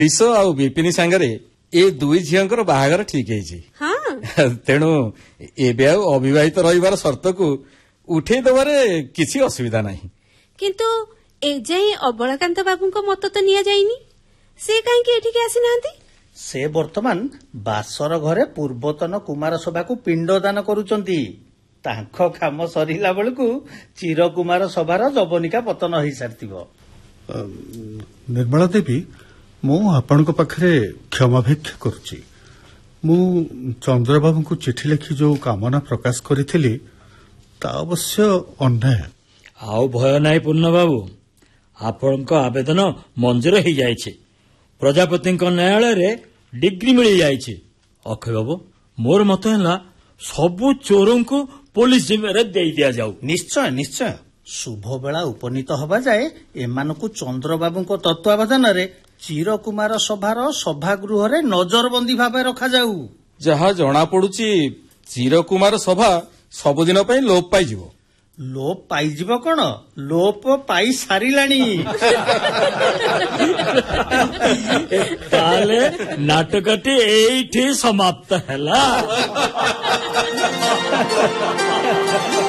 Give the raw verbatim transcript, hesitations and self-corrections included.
ବିଶ ଆଉ ବିପିନି ସାଙ୍ଗରେ ଏ ଦୁଇ ଝିଅଙ୍କର ବାହାଘର ଠିକ ହେଇଛି। ତେଣୁ ଏବେ ଆଉ ଅବିବାହିତ ରହିବାର ସର୍ତ୍ତକୁ ଉଠେଇ ଦେବାରେ କିଛି ଅସୁବିଧା ନାହିଁ। କିନ୍ତୁ ଏଯାଏଁ ଅବଳାକାନ୍ତ ବାବୁଙ୍କ ମତ ତ ନିଆଯାଇନି। ସେ କାହିଁକି ଏଠିକି ଆସିନାହାନ୍ତି? ସେ ବର୍ତ୍ତମାନ ବାସର ଘରେ ପୂର୍ବତନ କୁମାର ସଭାକୁ ପିଣ୍ଡଦାନ କରୁଛନ୍ତି। ତାଙ୍କ କାମ ସରିଲା ବେଳକୁ ଚିରକୁମାର ସଭାର ଯବନିକା ପତନ ହୋଇସାରିଥିବ। ନିର୍ମଳା ଦେବୀ, ମୁଁ ଆପଣଙ୍କ ପାଖରେ କ୍ଷମାଭିକ୍ଷା କରୁଛି। ମୁଁ ଚନ୍ଦ୍ରବାବୁଙ୍କୁ ଚିଠି ଲେଖି ଯୋଉ କାମନା ପ୍ରକାଶ କରିଥିଲି ତା ଅବଶ୍ୟ ଅନ୍ୟାୟ। ଆଉ ଭୟ ନାହିଁ ପୂର୍ଣ୍ଣବାବୁ, ଆପଣଙ୍କ ଆବେଦନ ମଞ୍ଜୁର ହେଇଯାଇଛି। ପ୍ରଜାପତିଙ୍କ ନ୍ୟାୟାଳୟରେ ଡିଗ୍ରୀ ମିଳିଯାଇଛି। ଅକ୍ଷୟ ବାବୁ, ମୋର ମତ ହେଲା ସବୁ ଚୋରଙ୍କୁ ପୋଲିସ ଜିମ୍ମାରେ ଦେଇ ଦିଆଯାଉ। ନିଶ୍ଚୟ ନିଶ୍ଚୟ। ଶୁଭବେଳା ଉପନୀତ ହେବା ଯାଏ ଏମାନଙ୍କୁ ଚନ୍ଦ୍ରବାବୁଙ୍କ ତତ୍ତ୍ୱାବଧାନରେ ଚିରକୁମାର ସଭାର ସଭାଗୃହରେ ନଜରବନ୍ଦୀ ଭାବେ ରଖାଯାଉ। ଯାହା ଜଣାପଡୁଛି ଚିରକୁମାର ସଭା ସବୁଦିନ ପାଇଁ ଲୋପ ପାଇଯିବ। ଲୋପ ପାଇଯିବ କଣ, ଲୋପ ପାଇ ସାରିଲାଣି। ତାହେଲେ ନାଟକଟି ଏଇଠି ସମାପ୍ତ ହେଲା।